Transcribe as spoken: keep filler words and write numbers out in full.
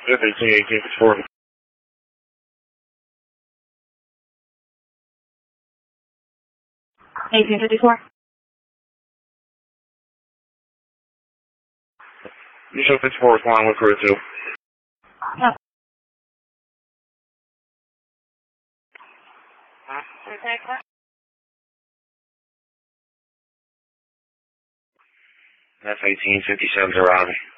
F eighteen, eighteen fifty-four. eighteen fifty-four. You show fifty-four respond with crew two. No. F eighteen fifty-seven arriving.